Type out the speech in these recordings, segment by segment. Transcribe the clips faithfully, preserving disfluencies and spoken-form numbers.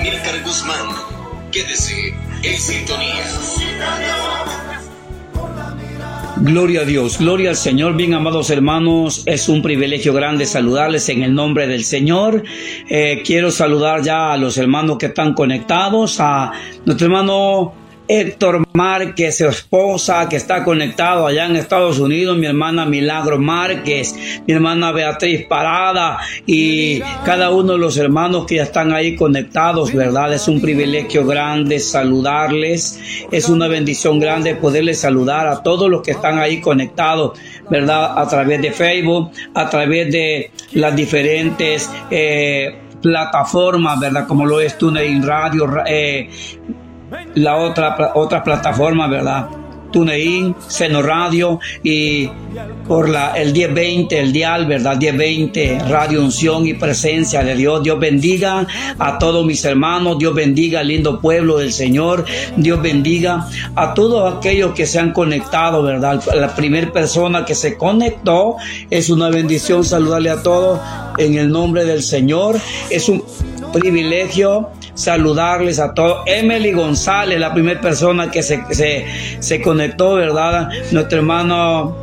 Amílcar Guzmán. Quédese en sintonía. Gloria a Dios, gloria al Señor. Bien, amados hermanos, es un privilegio grande saludarles en el nombre del Señor. Eh, quiero saludar ya a los hermanos que están conectados, a nuestro hermano Héctor Márquez, su esposa, que está conectado allá en Estados Unidos, mi hermana Milagro Márquez, mi hermana Beatriz Parada y cada uno de los hermanos que ya están ahí conectados, ¿verdad? Es un privilegio grande saludarles, es una bendición grande poderles saludar a todos los que están ahí conectados, ¿verdad? A través de Facebook, a través de las diferentes eh, plataformas, ¿verdad? Como lo es TuneIn Radio, eh, la otra otra plataforma, ¿verdad? TuneIn, Seno Radio y por la el diez veinte, el dial, ¿verdad? diez veinte, Radio Unción y Presencia de Dios. Dios bendiga a todos mis hermanos, Dios bendiga al lindo pueblo del Señor, Dios bendiga a todos aquellos que se han conectado, ¿verdad? La primera persona que se conectó, es una bendición saludarle a todos en el nombre del Señor. Es un privilegio saludarles a todos. Emily González, la primera persona que se, se, se conectó, ¿verdad? Nuestro hermano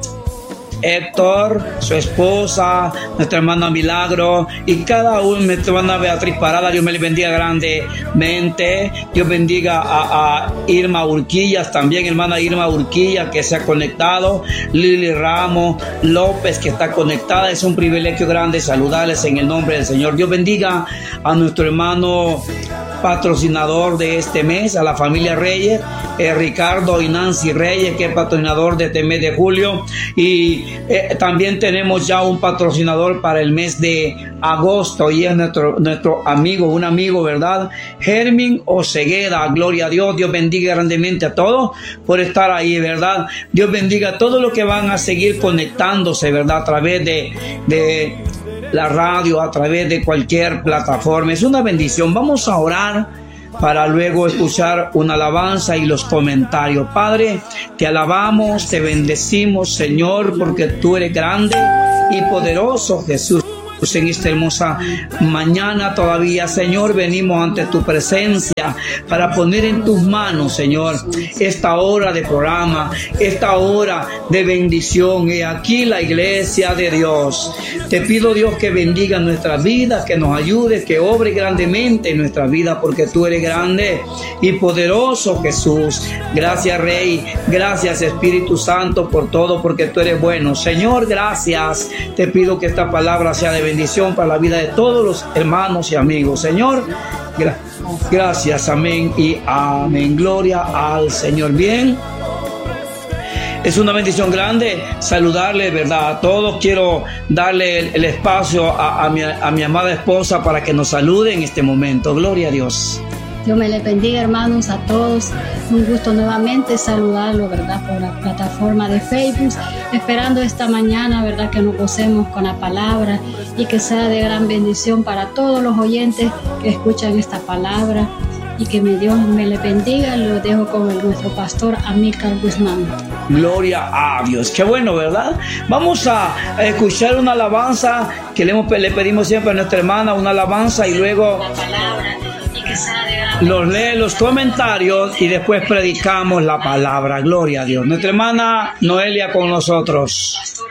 Héctor, su esposa, nuestra hermana Milagro y cada uno, nuestra hermana Beatriz Parada. Dios me le bendiga grandemente. Dios bendiga a, a Irma Urquillas, también hermana Irma Urquillas que se ha conectado, Lili Ramos López que está conectada. Es un privilegio grande saludarles en el nombre del Señor. Dios bendiga a nuestro hermano patrocinador de este mes, a la familia Reyes, eh, Ricardo y Nancy Reyes, que es patrocinador de este mes de julio, y eh, también tenemos ya un patrocinador para el mes de agosto, y es nuestro, nuestro amigo, un amigo, ¿verdad? Germín Osegueda. Gloria a Dios. Dios bendiga grandemente a todos por estar ahí, ¿verdad? Dios bendiga a todos los que van a seguir conectándose, ¿verdad? A través de, de la radio, a través de cualquier plataforma. Es una bendición. Vamos a orar para luego escuchar una alabanza y los comentarios. Padre, te alabamos, te bendecimos, Señor, porque tú eres grande y poderoso, Jesús. En esta hermosa mañana todavía, Señor, venimos ante tu presencia para poner en tus manos, Señor, esta hora de programa, esta hora de bendición. Y aquí la iglesia de Dios. Te pido, Dios, que bendiga nuestras vidas, que nos ayude, que obre grandemente en nuestra vida, porque tú eres grande y poderoso, Jesús. Gracias, Rey. Gracias, Espíritu Santo, por todo, porque tú eres bueno. Señor, gracias. Te pido que esta palabra sea de bendición para la vida de todos los hermanos y amigos. Señor, gra- gracias, amén y amén. Gloria al Señor. Bien, es una bendición grande saludarle, ¿verdad? A todos. Quiero darle el, el espacio a, a, mi, a mi amada esposa para que nos salude en este momento. Gloria a Dios. Dios me les bendiga, hermanos, a todos. Un gusto nuevamente saludarlo, ¿verdad? Por la plataforma de Facebook. Esperando esta mañana, ¿verdad? Que nos gocemos con la palabra y que sea de gran bendición para todos los oyentes que escuchan esta palabra. Y que mi Dios me les bendiga. Lo dejo con el, nuestro pastor Amílcar Guzmán. Gloria a Dios. Qué bueno, ¿verdad? Vamos a escuchar una alabanza que le, hemos, le pedimos siempre a nuestra hermana, una alabanza, y luego La palabra y que sea de gran los lee los comentarios y después predicamos la palabra. Gloria a Dios. Nuestra hermana Noelia con nosotros. Pastor